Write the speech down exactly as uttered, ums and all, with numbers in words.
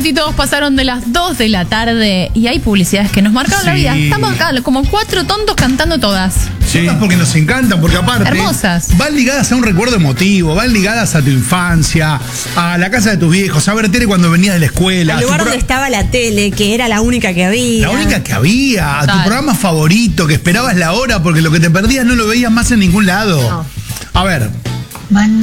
minutitos pasaron de las dos de la tarde y hay publicidades que nos marcaron Sí. la vida. Estamos acá como cuatro tontos cantando todas. Sí. Todas porque nos encantan, porque aparte hermosas. Van ligadas a un recuerdo emotivo, van ligadas a tu infancia, a la casa de tus viejos, a ver tele cuando venías de la escuela. Al lugar pro... donde estaba la tele, que era la única que había. La única que había, Total. a tu programa favorito, que esperabas la hora porque lo que te perdías no lo veías más en ningún lado. No. A ver.